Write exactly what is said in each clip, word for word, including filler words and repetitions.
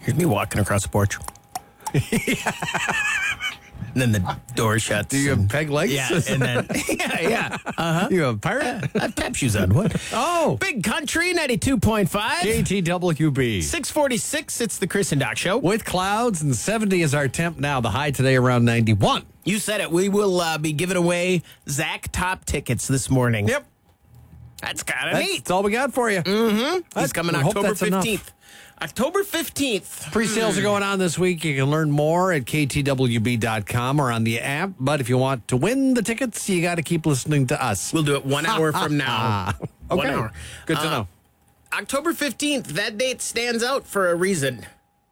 Here's me walking across the porch. And then the door shuts. Do you have and- peg legs? Yeah, and then, yeah, yeah. Uh-huh. You have a pirate? I have tap shoes on. What? Oh. Big Country, ninety-two point five. K T W B. six forty-six, it's the Chris and Doc Show. With clouds, and seventy is our temp now. The high today around ninety-one. You said it. We will uh, be giving away Zach Top tickets this morning. Yep. That's kind of That's, neat. that's all we got for you. Mm-hmm. He's coming I hope October that's enough. fifteenth. October fifteenth. Pre-sales are going on this week. You can learn more at K T W B dot com or on the app. But if you want to win the tickets, you got to keep listening to us. We'll do it one hour from now. One Okay. hour. Good to Uh, know. October fifteenth, that date stands out for a reason.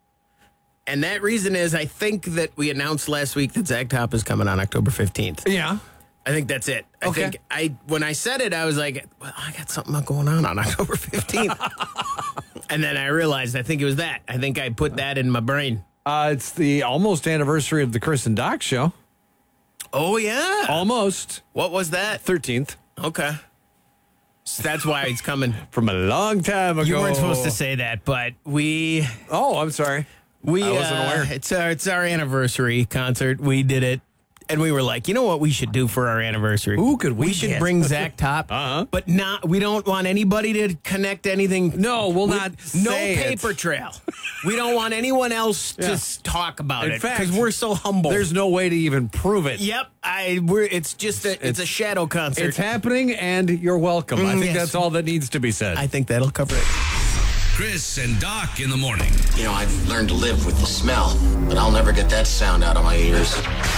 And that reason is I think that we announced last week that Zach Top is coming on October fifteenth. Yeah. I think that's it. I Okay. think I when I said it, I was like, well, I got something going on on October fifteenth. And then I realized I think it was that. I think I put that in my brain. Uh, it's the almost anniversary of the Chris and Doc Show. Oh, yeah. Almost. What was that? thirteenth. Okay. So that's why he's coming. From a long time ago. You weren't supposed to say that, but we Oh, I'm sorry. we I wasn't uh, aware. It's our it's our anniversary concert. We did it. And we were like, you know what we should do for our anniversary? Who could we We should get? bring Zach Top, Uh-huh. but not. We don't want anybody to connect anything. No, we'll We- not No say it. paper trail. We don't want anyone else to Yeah. s- talk about In it fact, because we're so humble. There's no way to even prove it. Yep, I. We're. It's just a. It's, It's- a shadow concert. It's happening, and you're welcome. I Mm, think yes. that's all that needs to be said. I think that'll cover it. Chris and Doc in the morning. You know, I've learned to live with the smell, but I'll never get that sound out of my ears.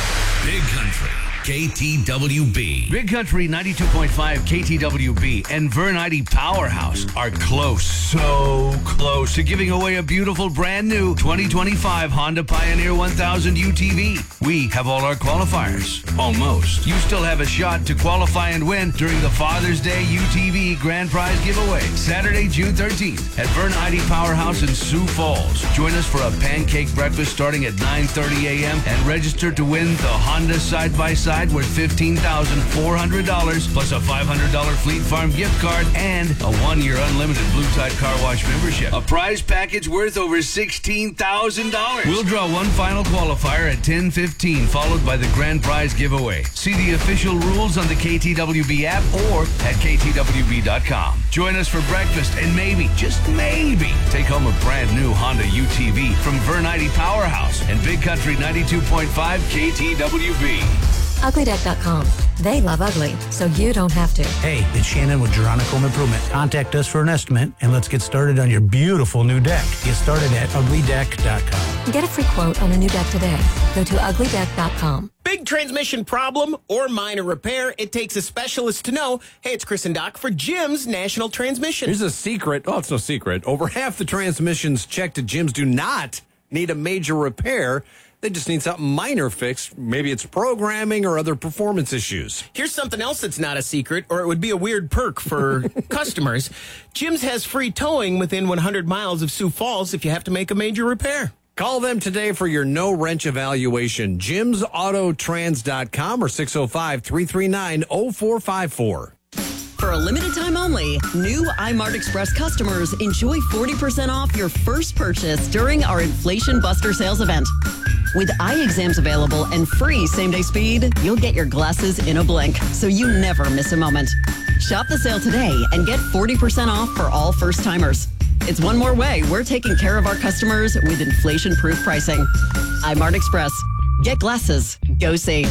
Big Country, K T W B. Big Country ninety-two point five K T W B and Vern I D Powerhouse are close, so close to giving away a beautiful brand new twenty twenty-five Honda Pioneer one thousand U T V. We have all our qualifiers. Almost. You still have a shot to qualify and win during the Father's Day U T V Grand Prize giveaway, Saturday, June thirteenth at Vern I D Powerhouse in Sioux Falls. Join us for a pancake breakfast starting at nine thirty a.m. and register to win the Honda side-by-side worth fifteen thousand four hundred dollars plus a five hundred dollars Fleet Farm gift card and a one-year unlimited Blue Tide Car Wash membership. A prize package worth over sixteen thousand dollars. We'll draw one final qualifier at ten fifteen, followed by the grand prize giveaway. See the official rules on the K T W B app or at K T W B dot com. Join us for breakfast and maybe, just maybe, take home a brand new Honda U T V from Vern I D Powerhouse and Big Country ninety-two point five K T W B. ugly deck dot com. They love ugly, so you don't have to. Hey, it's Shannon with Geronica Home Improvement. Contact us for an estimate, and let's get started on your beautiful new deck. Get started at ugly deck dot com. Get a free quote on a new deck today. Go to ugly deck dot com. Big transmission problem or minor repair, it takes a specialist to know. Hey, it's Chris and Doc for Jim's National Transmission. Here's a secret. Oh, it's no secret. Over half the transmissions checked at gyms do not need a major repair. They just need something minor fixed. Maybe it's programming or other performance issues. Here's something else that's not a secret, or it would be a weird perk for customers. Jim's has free towing within one hundred miles of Sioux Falls if you have to make a major repair. Call them today for your no wrench evaluation. jims auto trans dot com or six oh five, three three nine, oh four five four. For a limited time only, new iMart Express customers enjoy forty percent off your first purchase during our Inflation Buster sales event. With eye exams available and free same-day speed, you'll get your glasses in a blink, so you never miss a moment. Shop the sale today and get forty percent off for all first-timers. It's one more way we're taking care of our customers with inflation-proof pricing. iMart Express. Get glasses. Go see.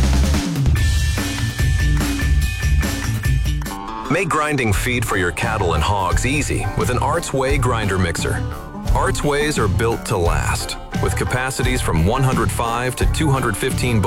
Make grinding feed for your cattle and hogs easy with an Arts Way grinder mixer. Arts Ways are built to last, with capacities from one hundred five to two hundred fifteen